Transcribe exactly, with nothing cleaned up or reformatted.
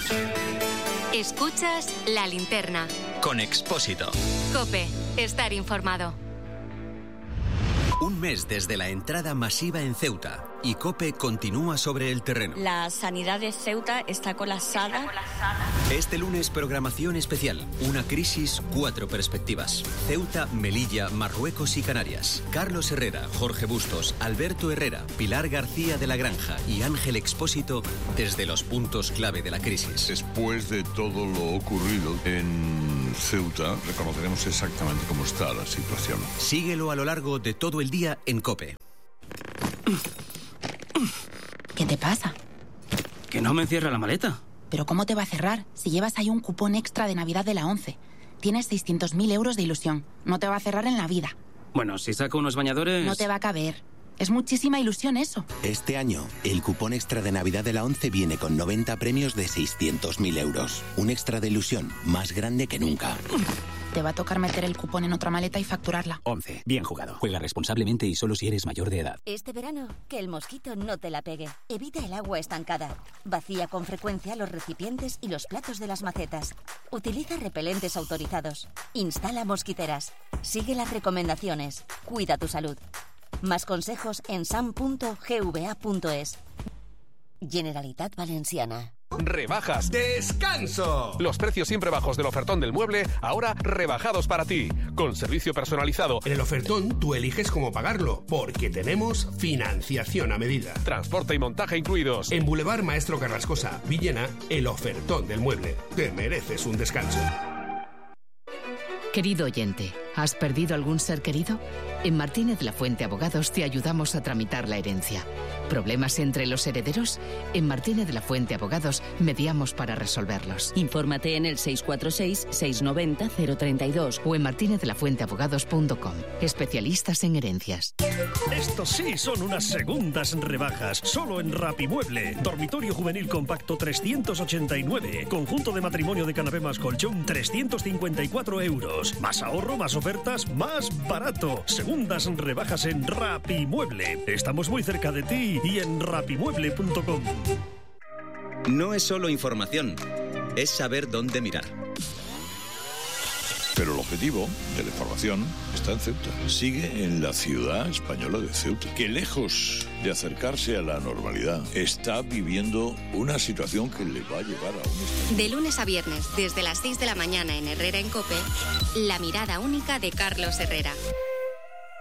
Escuchas La Linterna. Con Expósito. COPE. Estar informado. Un mes desde la entrada masiva en Ceuta y COPE continúa sobre el terreno. La sanidad de Ceuta está colapsada. Está colapsada. Este lunes, programación especial. Una crisis, cuatro perspectivas. Ceuta, Melilla, Marruecos y Canarias. Carlos Herrera, Jorge Bustos, Alberto Herrera, Pilar García de la Granja y Ángel Expósito desde los puntos clave de la crisis. Después de todo lo ocurrido en Ceuta, reconoceremos exactamente cómo está la situación. Síguelo a lo largo de todo el día en COPE. ¿Qué te pasa? Que no me cierra la maleta. ¿Pero cómo te va a cerrar si llevas ahí un cupón extra de Navidad de la ONCE? Tienes seiscientos mil euros de ilusión. No te va a cerrar en la vida. Bueno, si saco unos bañadores... No te va a caber. Es muchísima ilusión eso. Este año, el cupón extra de Navidad de la ONCE viene con noventa premios de seiscientos mil euros. Un extra de ilusión más grande que nunca. Te va a tocar meter el cupón en otra maleta y facturarla. ONCE. Bien jugado. Juega responsablemente y solo si eres mayor de edad. Este verano, que el mosquito no te la pegue. Evita el agua estancada. Vacía con frecuencia los recipientes y los platos de las macetas. Utiliza repelentes autorizados. Instala mosquiteras. Sigue las recomendaciones. Cuida tu salud. Más consejos en sam punto gva punto es. Generalitat Valenciana. Rebajas. ¡Descanso! Los precios siempre bajos del ofertón del mueble, ahora rebajados para ti. Con servicio personalizado. En el ofertón tú eliges cómo pagarlo, porque tenemos financiación a medida. Transporte y montaje incluidos. En Boulevard Maestro Carrascosa, Villena, el ofertón del mueble. Te mereces un descanso. Querido oyente, ¿has perdido algún ser querido? En Martínez La Fuente Abogados te ayudamos a tramitar la herencia. ¿Problemas entre los herederos? En Martínez La Fuente Abogados mediamos para resolverlos. Infórmate en el seis cuatro seis, seis nueve cero, cero tres dos o en martinez de la fuente abogados punto com. Especialistas en herencias. Estos sí son unas segundas rebajas. Solo en Rapimueble. Dormitorio juvenil compacto trescientos ochenta y nueve. Conjunto de matrimonio de canapé más colchón trescientos cincuenta y cuatro euros. Más ahorro, más ofertas, más barato. Segundas rebajas en Rapimueble. Estamos muy cerca de ti y en rapimueble punto com. No es solo información, es saber dónde mirar. Pero el objetivo de la información está en Ceuta. Sigue en la ciudad española de Ceuta, que lejos de acercarse a la normalidad, está viviendo una situación que le va a llevar a un estado. De lunes a viernes, desde las seis de la mañana en Herrera en COPE, la mirada única de Carlos Herrera.